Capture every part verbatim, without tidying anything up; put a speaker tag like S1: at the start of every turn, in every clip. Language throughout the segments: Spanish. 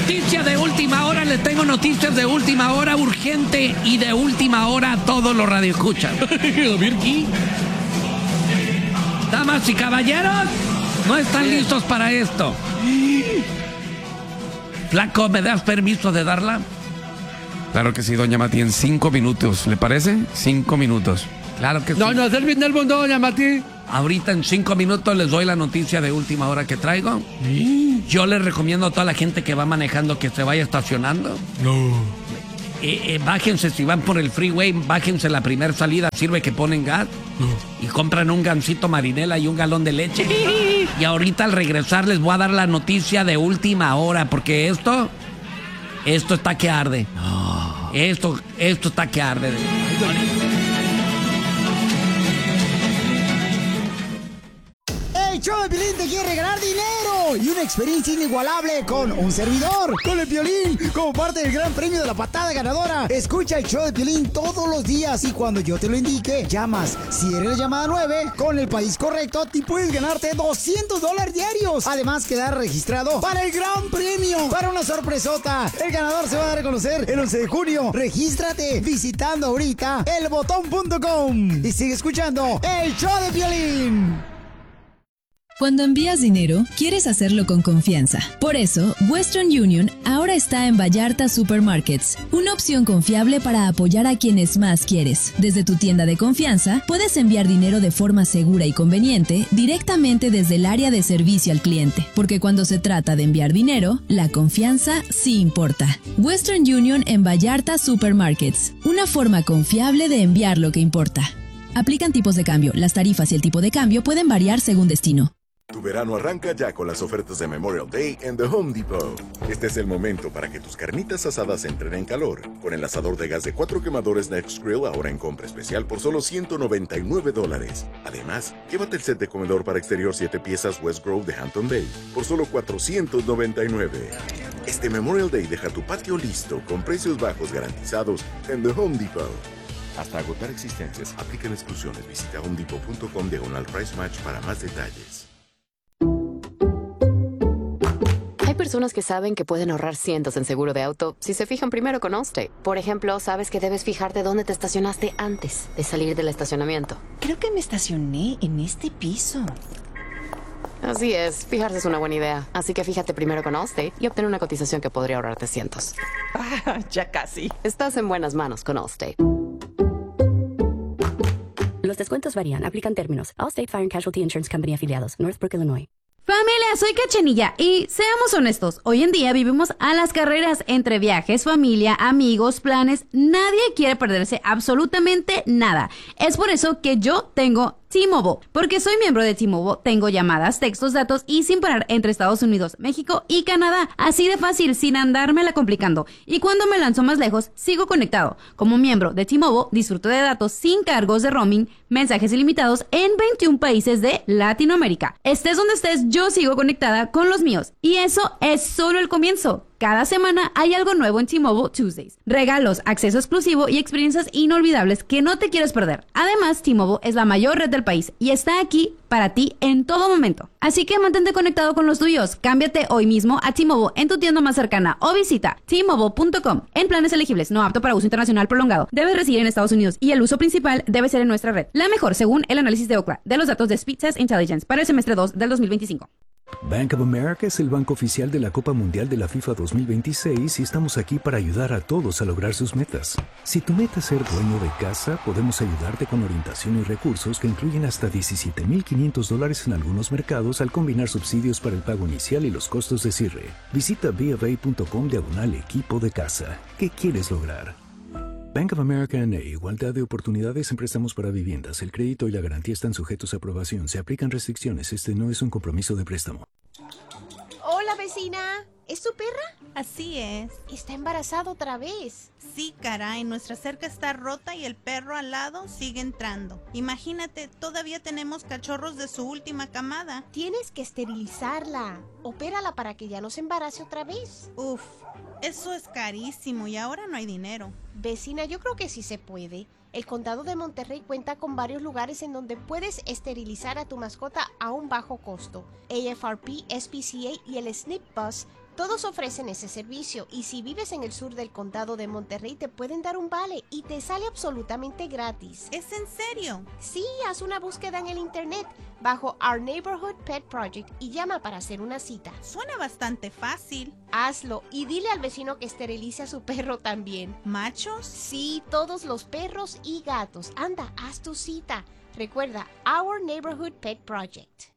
S1: Noticia de última hora, les tengo noticias de última hora, urgente y de última hora a todos los radioescuchas.
S2: A ver, ¿qué?
S1: Damas y caballeros, no están listos para esto. Flaco, ¿me das permiso de darla?
S3: Claro que sí, doña Mati, en cinco minutos, ¿le parece? Cinco minutos.
S1: Claro que sí.
S2: No, no, hacer bien el mundo, doña Mati.
S1: Ahorita en cinco minutos les doy la noticia de última hora que traigo. Yo les recomiendo a toda la gente que va manejando que se vaya estacionando.
S2: No.
S1: Eh, eh, bájense, si van por el freeway, bájense la primera salida, sirve que ponen gas.
S2: No.
S1: Y compran un gansito marinela y un galón de leche. Y ahorita al regresar les voy a dar la noticia de última hora, porque esto, esto está que arde.
S2: No.
S1: Esto, esto está que arde.
S4: El show de Piolín te quiere regalar dinero y una experiencia inigualable con un servidor, con el Piolín, como parte del gran premio de la patada ganadora. Escucha el show de Piolín todos los días y cuando yo te lo indique, llamas. Si eres la llamada nueve, con el país correcto, te puedes ganarte doscientos dólares diarios. Además, quedar registrado para el gran premio, para una sorpresota. El ganador se va a dar a conocer el once de junio. Regístrate visitando ahorita el botón punto com y sigue escuchando el show de Piolín.
S5: Cuando envías dinero, quieres hacerlo con confianza. Por eso, Western Union ahora está en Vallarta Supermarkets, una opción confiable para apoyar a quienes más quieres. Desde tu tienda de confianza, puedes enviar dinero de forma segura y conveniente directamente desde el área de servicio al cliente, porque cuando se trata de enviar dinero, la confianza sí importa. Western Union en Vallarta Supermarkets, una forma confiable de enviar lo que importa. Aplican tipos de cambio. Las tarifas y el tipo de cambio pueden variar según destino.
S6: Tu verano arranca ya con las ofertas de Memorial Day en The Home Depot. Este es el momento para que tus carnitas asadas entren en calor. Con el asador de gas de cuatro quemadores Next Grill ahora en compra especial por solo ciento noventa y nueve dólares. Además, llévate el set de comedor para exterior siete piezas West Grove de Hampton Bay por solo cuatrocientos noventa y nueve. Este Memorial Day deja tu patio listo con precios bajos garantizados en The Home Depot. Hasta agotar existencias, aplican exclusiones. Visita homedepot punto com diagonal price match para más detalles.
S7: Hay personas que saben que pueden ahorrar cientos en seguro de auto si se fijan primero con Allstate. Por ejemplo, sabes que debes fijarte dónde te estacionaste antes de salir del estacionamiento.
S8: Creo que me estacioné en este piso.
S7: Así es, fijarse es una buena idea. Así que fíjate primero con Allstate y obtén una cotización que podría ahorrarte cientos.
S8: Ah, ya casi.
S7: Estás en buenas manos con Allstate.
S9: Los descuentos varían. Aplican términos. Allstate Fire and Casualty Insurance Company afiliados. Northbrook, Illinois.
S10: Familia, soy Cachanilla y seamos honestos, hoy en día vivimos a las carreras entre viajes, familia, amigos, planes. Nadie quiere perderse absolutamente nada. Es por eso que yo tengo T-Mobile, porque soy miembro de T-Mobile, tengo llamadas, textos, datos y sin parar entre Estados Unidos, México y Canadá. Así de fácil, sin andármela complicando. Y cuando me lanzo más lejos, sigo conectado. Como miembro de T-Mobile, disfruto de datos sin cargos de roaming, mensajes ilimitados en veintiún países de Latinoamérica. Estés donde estés, yo sigo conectada con los míos. Y eso es solo el comienzo. Cada semana hay algo nuevo en T-Mobile Tuesdays. Regalos, acceso exclusivo y experiencias inolvidables que no te quieres perder. Además, T-Mobile es la mayor red del país y está aquí para ti en todo momento. Así que mantente conectado con los tuyos. Cámbiate hoy mismo a T-Mobile en tu tienda más cercana o visita T Mobile punto com. En planes elegibles, no apto para uso internacional prolongado. Debes residir en Estados Unidos y el uso principal debe ser en nuestra red. La mejor según el análisis de Ookla de los datos de Speed Test Intelligence para el semestre dos del dos mil veinticinco.
S11: Bank of America es el banco oficial de la Copa Mundial de la FIFA dos mil veintiséis y estamos aquí para ayudar a todos a lograr sus metas. Si tu meta es ser dueño de casa, podemos ayudarte con orientación y recursos que incluyen hasta diecisiete mil quinientos dólares en algunos mercados al combinar subsidios para el pago inicial y los costos de cierre. Visita b of a punto com diagonal equipo de casa. ¿Qué quieres lograr? Bank of America N A. Igualdad de oportunidades en préstamos para viviendas. El crédito y la garantía están sujetos a aprobación. Se aplican restricciones. Este no es un compromiso de préstamo.
S12: Hola, vecina. ¿Es tu perra?
S13: Así es.
S12: Está embarazada otra vez.
S13: Sí, caray. Nuestra cerca está rota y el perro al lado sigue entrando. Imagínate, todavía tenemos cachorros de su última camada.
S12: Tienes que esterilizarla. Opérala para que ya no se embarace otra vez.
S13: Uf, eso es carísimo y ahora no hay dinero.
S12: Vecina, yo creo que sí se puede. El condado de Monterrey cuenta con varios lugares en donde puedes esterilizar a tu mascota a un bajo costo. A F R P, S P C A y el S N P Bus Todos ofrecen ese servicio y si vives en el sur del condado de Monterrey te pueden dar un vale y te sale absolutamente gratis.
S13: ¿Es en serio?
S12: Sí, haz una búsqueda en el internet bajo Our Neighborhood Pet Project y llama para hacer una cita.
S13: Suena bastante fácil.
S12: Hazlo y dile al vecino que esterilice a su perro también.
S13: ¿Machos?
S12: Sí, todos los perros y gatos. Anda, haz tu cita. Recuerda, Our Neighborhood Pet Project.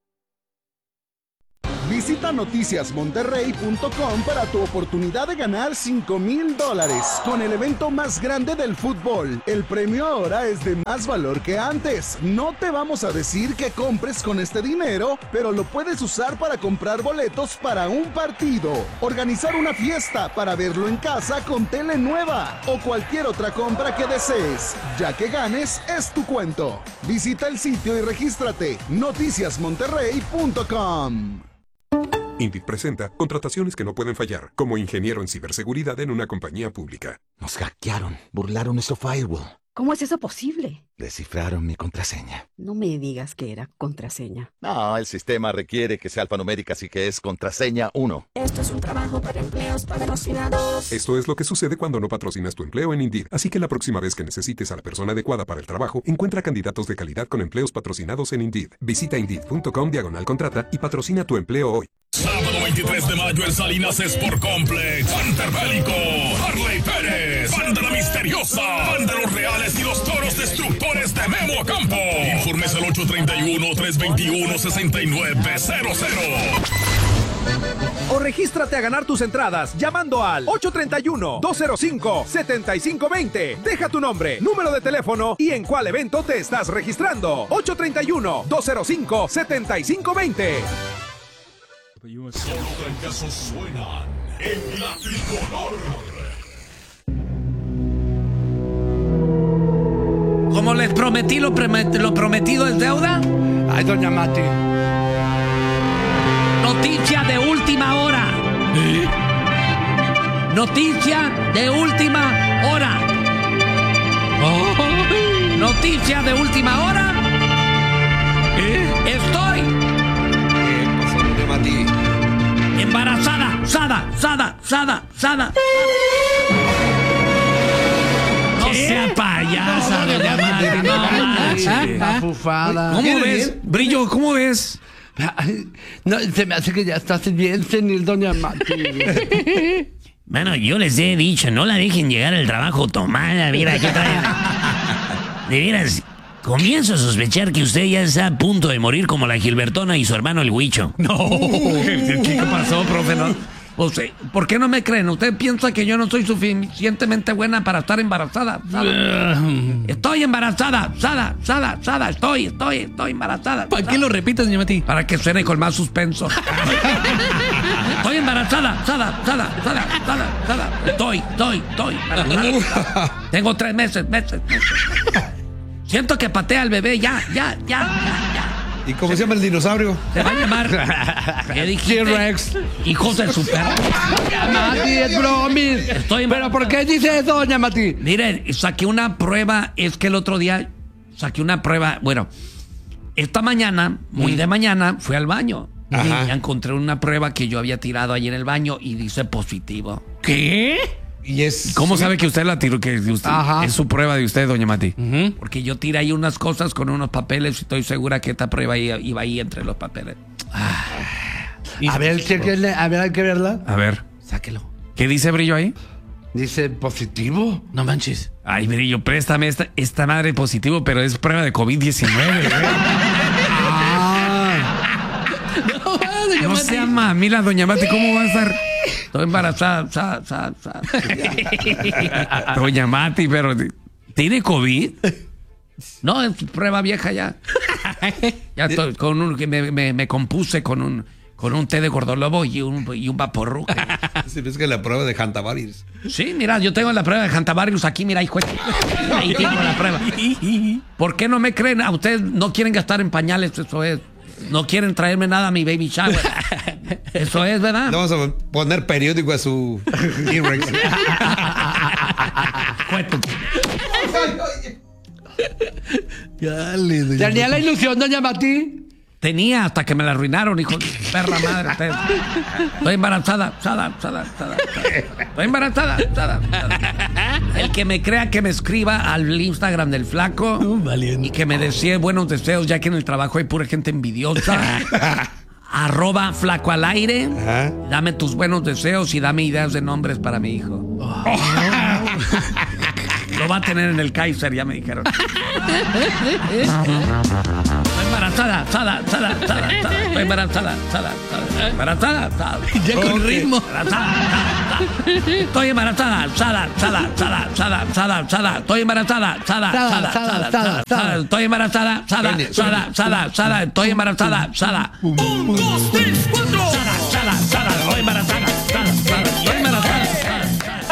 S14: Visita noticias monterrey punto com para tu oportunidad de ganar cinco mil dólares con el evento más grande del fútbol. El premio ahora es de más valor que antes. No te vamos a decir que compres con este dinero, pero lo puedes usar para comprar boletos para un partido, organizar una fiesta para verlo en casa con tele nueva o cualquier otra compra que desees. Ya que ganes, es tu cuento. Visita el sitio y regístrate. noticias monterrey punto com.
S15: Indeed presenta contrataciones que no pueden fallar, como ingeniero en ciberseguridad en una compañía pública.
S16: Nos hackearon, burlaron nuestro firewall.
S17: ¿Cómo es eso posible?
S16: Descifraron mi contraseña.
S17: No me digas que era contraseña.
S16: No, el sistema requiere que sea alfanumérica, así que es contraseña uno.
S18: Esto es un trabajo para empleos patrocinados.
S15: Esto es lo que sucede cuando no patrocinas tu empleo en Indeed. Así que la próxima vez que necesites a la persona adecuada para el trabajo, encuentra candidatos de calidad con empleos patrocinados en Indeed. Visita Indeed punto com diagonal contrata y patrocina tu empleo hoy.
S19: Sábado veintitrés de mayo en Salinas Sport Complex. Hunter Bélico, Harley Pérez, Banda La Misteriosa, Banda Los Reales y los Toros Destructores de Memo Campo. Informes al ocho tres uno, tres dos uno, seis nueve cero cero.
S20: O regístrate a ganar tus entradas llamando al ocho tres uno, dos cero cinco, siete cinco dos cero. Deja tu nombre, número de teléfono y en cuál evento te estás registrando. ocho tres uno, dos cero cinco, siete cinco dos cero.
S19: Solo fracasos suenan en la tricolor.
S1: Como les prometí, lo, promet- lo prometido es deuda.
S2: Ay, doña Mati.
S1: Noticia de última hora.
S2: ¿Eh?
S1: Noticia de última hora.
S2: Oh.
S1: Noticia de última hora.
S2: ¿Eh?
S1: Estoy
S2: ¿Qué pasó, doña Mati?
S1: embarazada, sada, sada, sada, sada. No sea payasa, doña Mati, no manches.
S2: La fufada.
S1: ¿Cómo ves? Brillo, ¿cómo ves?
S2: No, se me hace que ya estás bien senil, doña Mati.
S21: Bueno, yo les he dicho, no la dejen llegar al trabajo tomada. Mira, ¿qué traen? De veras, comienzo a sospechar que usted ya está a punto de morir como la Gilbertona y su hermano el Huicho.
S1: No, ¿qué pasó, profe? No. O sea, ¿por qué no me creen? ¿Usted piensa que yo no soy suficientemente buena para estar embarazada? Sada. Estoy embarazada, Sada, Sada, Sada, estoy, estoy, estoy embarazada.
S2: ¿Para qué lo repites, doña Mati?
S1: Para que suene con más suspenso. Estoy embarazada, Sada, Sada, Sada, Sada, Sada. Estoy, estoy, estoy embarazada. Tengo tres meses, meses, meses. Siento que patea al bebé, ya, ya, ya, ya, ya.
S2: ¿Y cómo se llama el dinosaurio?
S1: Se va a llamar. ¿Qué dijiste?
S2: T-Rex.
S1: Hijos de su perro.
S2: Doña Mati, es bromis.
S1: Estoy
S2: ¿Pero por qué dice eso, doña Mati?
S1: Mire, saqué una prueba. Es que el otro día saqué una prueba. Bueno, esta mañana, muy de mañana, fui al baño.
S2: Ajá.
S1: Y encontré una prueba que yo había tirado ahí en el baño y dice positivo.
S2: ¿Qué? Y es...
S3: ¿Cómo sabe que usted la tiró? Que usted, es su prueba de usted, doña Mati.
S2: Uh-huh.
S1: Porque yo tiré ahí unas cosas con unos papeles y estoy segura que esta prueba iba, iba ahí entre los papeles.
S2: Ah. A ver, chequenle, a ver, hay que verla.
S3: A ver.
S2: Sáquelo.
S3: ¿Qué dice Brillo ahí?
S2: Dice positivo. No manches.
S3: Ay, Brillo, préstame esta, esta madre positivo, pero es prueba de covid diecinueve.
S2: Ah.
S3: No, no sea mamila, doña Mati, ¿cómo va a estar?
S1: Estoy embarazada, sa, sa, sa.
S3: Doña Mati, pero ¿tiene COVID?
S1: No, es prueba vieja ya. Ya estoy con un que me, me, me compuse con un con un té de gordolobo y un y un vaporru.
S2: Se ves que la prueba de Hantavirus.
S1: Sí, mira, yo tengo la prueba de Hantavirus aquí, mira, hijo. Ahí tengo la prueba. ¿Por qué no me creen? A ustedes no quieren gastar en pañales, eso es. No quieren traerme nada a mi baby shower. Eso es, ¿verdad?
S2: Le vamos a poner periódico a su T-Rex. Tenía la ilusión, doña Mati.
S1: Tenía hasta que me la arruinaron, hijo de perra madre. Ustedes. Estoy embarazada, sada, sada, sada, sada. Estoy embarazada, sada, sada. El que me crea que me escriba al Instagram del flaco y que me desee buenos deseos, ya que en el trabajo hay pura gente envidiosa. Arroba flaco al aire. Ajá. Dame tus buenos deseos y dame ideas de nombres para mi hijo. Oh. Lo va a tener en el Kaiser, ya me dijeron. Estoy embarazada, sada, sada, sada, sada. Estoy embarazada, sada, sada. Embarazada, sada.
S2: Ya con ritmo.
S1: Estoy embarazada, sada, sada, sada, sada, sada, sada. Estoy embarazada, sada, sada, sada, sada, sada. Estoy embarazada, sada, sada, sada, sada. Estoy embarazada, sada. Un, dos, tres, cuatro. Sada, sada, sada. Estoy embarazada, sada, sada. Estoy embarazada, sada.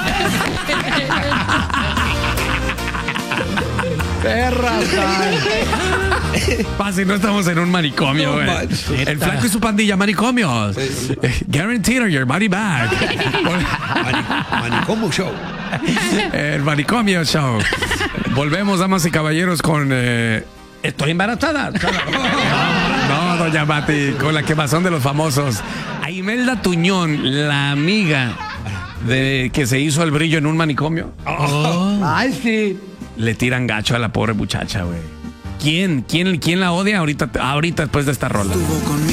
S2: Perra,
S3: Pasi, no estamos en un manicomio, güey. No, el flaco y su pandilla, manicomios. Sí. Guaranteed or your money back.
S2: Manicomio Show.
S3: El manicomio show. Volvemos, damas y caballeros, con... Eh...
S1: Estoy embarazada.
S3: No, doña Mati, con la quemazón de los famosos. A Imelda Tuñón, la amiga de que se hizo el brillo en un manicomio.
S2: Oh. Ay, sí.
S3: Le tiran gacho a la pobre muchacha, güey. ¿Quién? ¿Quién? ¿Quién la odia ahorita, ahorita después de esta rola?